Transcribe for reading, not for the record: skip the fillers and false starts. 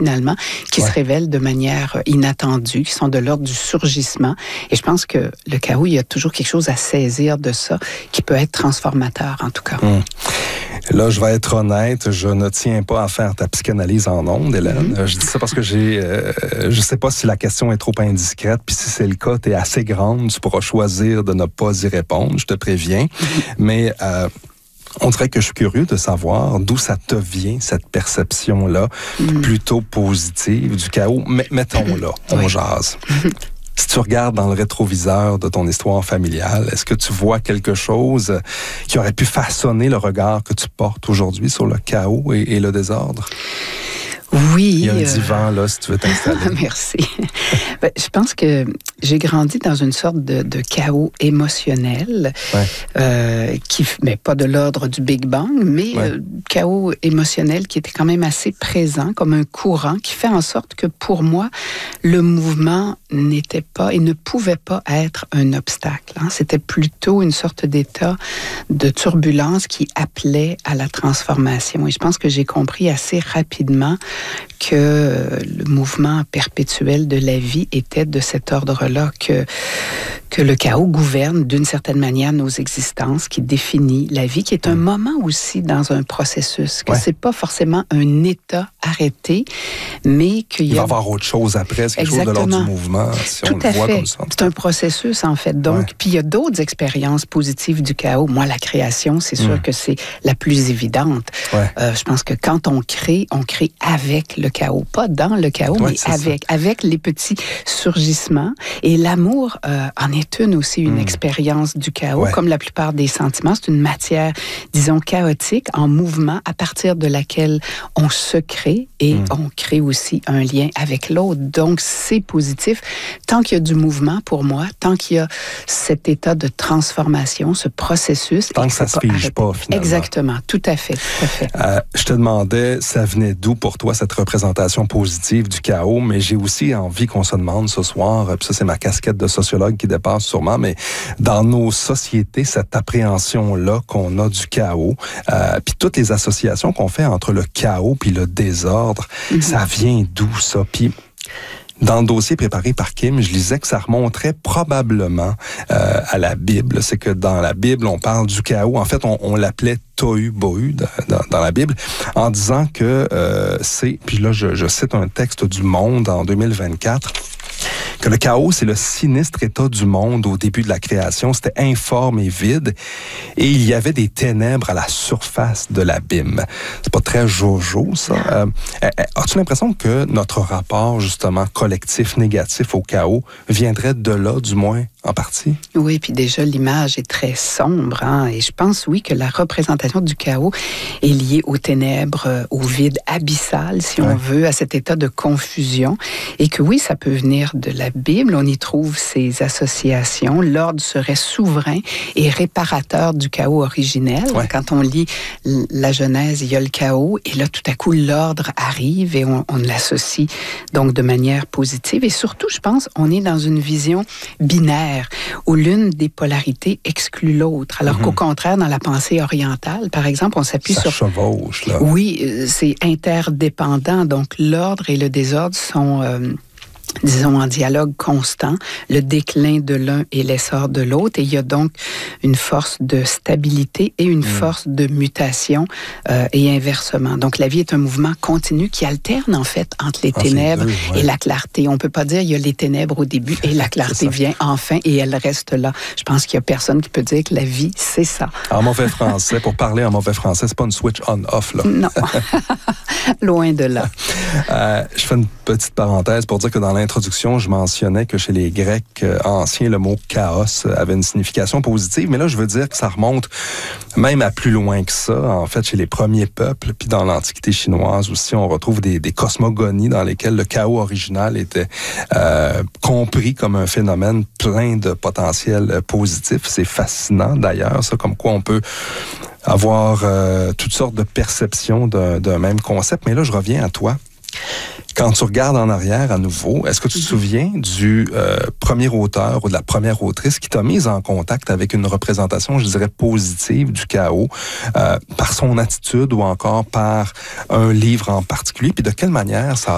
finalement, qui se révèlent de manière inattendue, qui sont de l'ordre du surgissement. Et je pense que le chaos, il y a toujours quelque chose à saisir de ça, qui peut être transformateur, en tout cas. Là, je vais être honnête, je ne tiens pas à faire ta psychanalyse en ondes, Hélène. Je dis ça parce que je sais pas si la question est trop indiscrète, puis si c'est le cas, tu es assez grande, tu pourras choisir de ne pas y répondre, je te préviens. Mais on dirait que je suis curieux de savoir d'où ça te vient, cette perception-là, plutôt positive du chaos. Mais mettons-là, on jase. Si tu regardes dans le rétroviseur de ton histoire familiale, est-ce que tu vois quelque chose qui aurait pu façonner le regard que tu portes aujourd'hui sur le chaos et le désordre? Oui. Il y a un divan, là, si tu veux t'installer. Merci. Je pense que j'ai grandi dans une sorte de chaos émotionnel, mais pas de l'ordre du Big Bang, mais chaos émotionnel qui était quand même assez présent, comme un courant, qui fait en sorte que pour moi, le mouvement n'était pas et ne pouvait pas être un obstacle. C'était plutôt une sorte d'état de turbulence qui appelait à la transformation. Et je pense que j'ai compris assez rapidement que le mouvement perpétuel de la vie était de cet ordre-là, que le chaos gouverne d'une certaine manière nos existences, qui définit la vie, qui est un moment aussi dans un processus, que c'est pas forcément un état arrêté, mais qu'il va y avoir autre chose après, c'est quelque chose de l'ordre du mouvement, si on le voit comme ça. C'est un processus, en fait. Donc, puis il y a d'autres expériences positives du chaos. Moi, la création, c'est sûr que c'est la plus évidente. Je pense que quand on crée avec le chaos, pas dans le chaos, mais avec les petits surgissements. Et l'amour en est une expérience du chaos, comme la plupart des sentiments. C'est une matière, disons, chaotique, en mouvement, à partir de laquelle on se crée et on crée aussi un lien avec l'autre. Donc, c'est positif. Tant qu'il y a du mouvement, pour moi, tant qu'il y a cet état de transformation, ce processus... Tant que ça ne se fige pas, finalement. Exactement, tout à fait. Je te demandais, ça venait d'où pour toi, cette représentation positive du chaos, mais j'ai aussi envie qu'on se demande ce soir, puis ça, c'est ma casquette de sociologue qui dépasse sûrement, mais dans nos sociétés, cette appréhension-là qu'on a du chaos, puis toutes les associations qu'on fait entre le chaos puis le désordre, ça vient d'où ça? Puis dans le dossier préparé par Kim, je lisais que ça remonterait probablement à la Bible. C'est que dans la Bible, on parle du chaos. En fait, on l'appelait tohu-bohu dans la Bible, en disant que c'est, puis là, je cite un texte du Monde en 2024, que le chaos, c'est le sinistre état du monde au début de la création. C'était informe et vide. Et il y avait des ténèbres à la surface de l'abîme. C'est pas très jojo, ça. As-tu l'impression que notre rapport, justement, collectif, négatif au chaos, viendrait de là, du moins, en partie? Oui, puis déjà, l'image est très sombre. Et je pense, oui, que la représentation du chaos est liée aux ténèbres, au vide abyssal, si on veut, à cet état de confusion. Et que oui, ça peut venir de la Bible. On y trouve ces associations. L'ordre serait souverain et réparateur du chaos originel. Quand on lit la Genèse, il y a le chaos. Et là, tout à coup, l'ordre arrive et on l'associe donc de manière positive. Et surtout, je pense, on est dans une vision binaire, où l'une des polarités exclut l'autre. Alors qu'au contraire, dans la pensée orientale, par exemple, on s'appuie sur... Ça chevauche, là. Oui, c'est interdépendant. Donc, l'ordre et le désordre sont... disons, en dialogue constant, le déclin de l'un et l'essor de l'autre. Et il y a donc une force de stabilité et une force de mutation et inversement. Donc, la vie est un mouvement continu qui alterne, en fait, entre les ténèbres et la clarté. On ne peut pas dire il y a les ténèbres au début et la clarté vient enfin et elle reste là. Je pense qu'il n'y a personne qui peut dire que la vie, c'est ça. En mauvais français, pour parler en mauvais français, c'est pas une switch on-off, là. Non. Loin de là. Je fais une petite parenthèse pour dire que dans l'introduction, je mentionnais que chez les Grecs anciens, le mot chaos avait une signification positive, mais là, je veux dire que ça remonte même à plus loin que ça. En fait, chez les premiers peuples, puis dans l'Antiquité chinoise aussi, on retrouve des cosmogonies dans lesquelles le chaos original était compris comme un phénomène plein de potentiel positif. C'est fascinant d'ailleurs, ça, comme quoi on peut avoir toutes sortes de perceptions d'un même concept. Mais là, je reviens à toi. Quand tu regardes en arrière à nouveau, est-ce que tu te souviens du premier auteur ou de la première autrice qui t'a mise en contact avec une représentation, je dirais, positive du chaos, par son attitude ou encore par un livre en particulier? Puis de quelle manière ça